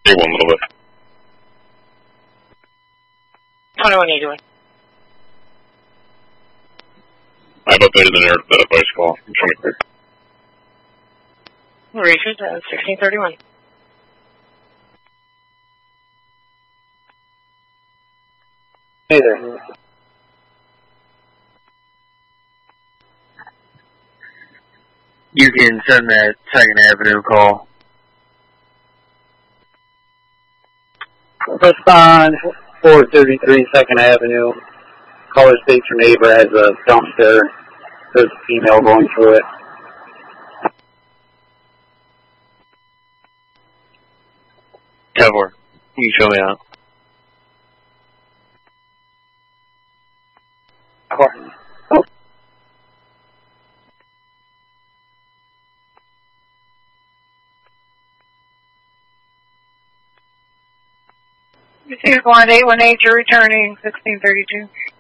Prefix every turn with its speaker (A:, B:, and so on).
A: One little bit.
B: 2181.
A: I'm updated the voice call. I'm trying to clear.
B: Richard, 1631.
C: Hey there. You can send that 2nd Avenue call.
D: Respond 433 2nd Avenue. Caller states your neighbor has a dumpster. There's a female going through it.
C: Kevlar, you show me out.
D: Oh.
B: You see 1818, you're returning 1632.